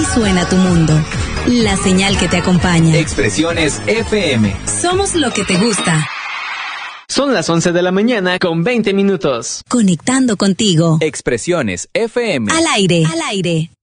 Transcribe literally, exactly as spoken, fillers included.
Así suena tu mundo. La señal que te acompaña. Expresiones F M. Somos lo que te gusta. Son las once de la mañana con veinte minutos. Conectando contigo. Expresiones F M. Al aire. Al aire.